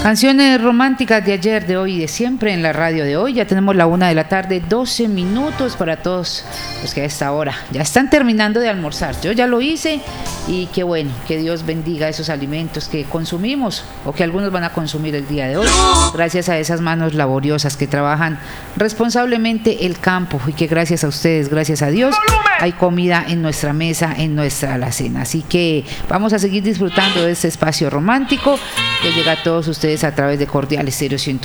Canciones románticas de ayer, de hoy y de siempre en la radio de hoy. Ya tenemos la 1 de la tarde, 12 minutos para todos los que a esta hora ya están terminando de almorzar. Yo ya lo hice y qué bueno, que Dios bendiga esos alimentos que consumimos o que algunos van a consumir el día de hoy, gracias a esas manos laboriosas que trabajan responsablemente el campo y que gracias a ustedes, gracias a Dios, hay comida en nuestra mesa, en nuestra alacena. Así que vamos a seguir disfrutando de este espacio romántico que llega a todos ustedes a través de Cordial Estéreo 101.